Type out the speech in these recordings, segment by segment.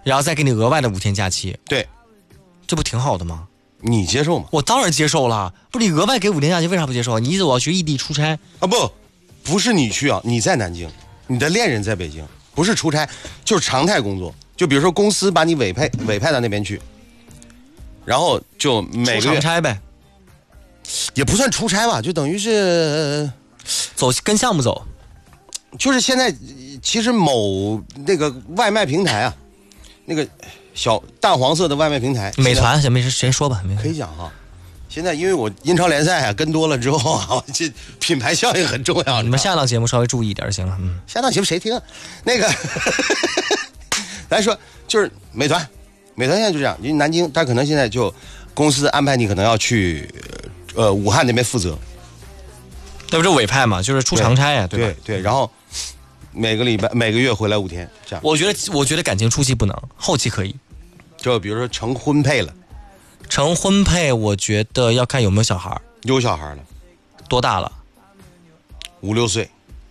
然后再给你额外的5天假期。 对， 这不挺好的吗？ 你接受吗？ 我当然接受了。不是你额外给5天假期，为啥不接受？你意思我要去异地出差啊？不是你去啊，你在南京，你的恋人在北京，不是出差，就是常态工作。就比如说公司把你委派到那边去，然后就每个月出长差呗， 也不算出差吧，就等于是走跟项目走。 就是现在其实某那个外卖平台啊，那个小淡黄色的外卖平台， 美团没事，谁说吧， 可以讲哈。现在因为我英超联赛啊跟多了之后啊，这品牌效应很重要。 你们下档节目稍微注意一点行了。 下档节目谁听啊？那个咱说就是美团现在就这样，因为南京他可能现在就公司安排你可能要去武汉那边负责， 那不是委派嘛，就是出长差呀，对吧？ 对，然后每个月回来5天这样。 我觉得感情初期不能，后期可以。 就比如说成婚配了， 我觉得要看有没有小孩。 有小孩了， 多大了 ？5、6岁。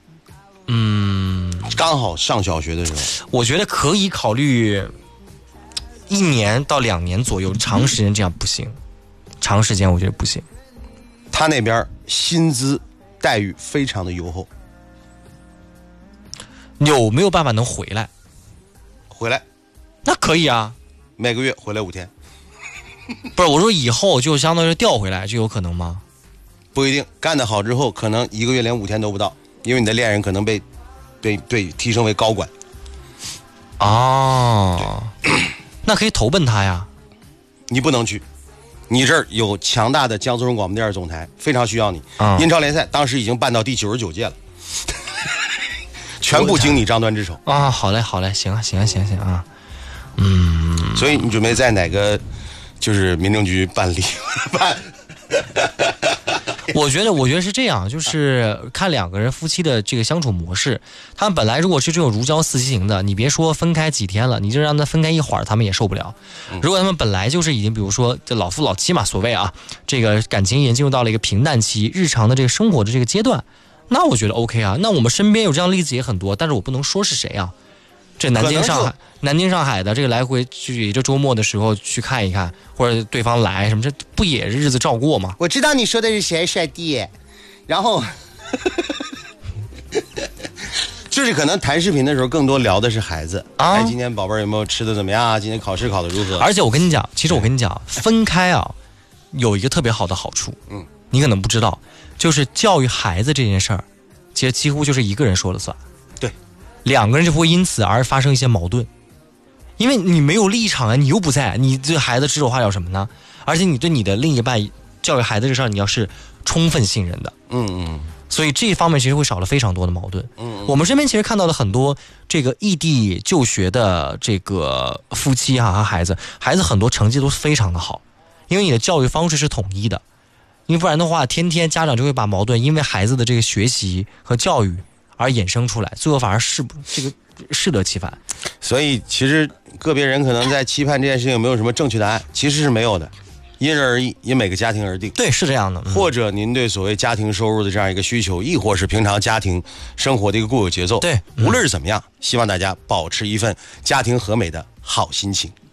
刚好上小学的时候。 我觉得可以考虑1年到2年左右，长时间这样不行，长时间我觉得不行。 他那边薪资待遇非常的优厚。 有没有办法能回来？ 回来， 那可以啊， 每个月回来5天。 不是，我说以后就相当于调回来，就有可能吗？ 不一定，干得好之后，可能1个月连5天都不到，因为你的恋人可能被提升为高管。 哦，那可以投奔他呀。 你不能去，你这儿有强大的江苏省广播电视总台，非常需要你。英超联赛当时已经办到第99届了。全部经你张端之手啊！好嘞，行啊。 所以你准备在哪个就是民政局办理？ 我觉得是这样，就是看2个人夫妻的这个相处模式。他们本来如果是这种如胶似漆型的，你别说分开几天了，你就让他分开一会儿，他们也受不了。如果他们本来就是已经，比如说这老夫老妻嘛，所谓啊，这个感情已经进入到了一个平淡期，日常的这个生活的这个阶段。那我觉得 OK 啊，那我们身边有这样的例子也很多，但是我不能说是谁啊。这南京上海的这个来回去，也就周末的时候去看一看，或者对方来什么，这不也日子照过吗？ 我知道你说的是谁，帅弟。然后就是可能谈视频的时候更多聊的是孩子啊，今天宝贝儿有没有吃的怎么样啊？今天考试考得如何？ 而且我跟你讲，其实我跟你讲，分开啊有一个特别好的好处，你可能不知道，就是教育孩子这件事儿，其实几乎就是一个人说了算。 对 ，2个人就不会因此而发生一些矛盾，因为你没有立场啊，你又不在，你对孩子指手画脚什么呢？而且你对你的另一半教育孩子这事儿，你要是充分信任的，所以这一方面其实会少了非常多的矛盾。我们身边其实看到了很多这个异地就学的这个夫妻啊和孩子很多成绩都非常的好，因为你的教育方式是统一的，因为不然的话，天天家长就会把矛盾因为孩子的这个学习和教育而衍生出来，最后反而适得其反。 所以其实个别人可能在期盼这件事情有没有什么正确答案，其实是没有的。因人而异，因每个家庭而定。 对，是这样的。 或者您对所谓家庭收入的这样一个需求，亦或是平常家庭生活的一个固有节奏。 对， 无论是怎么样，希望大家保持一份家庭和美的好心情。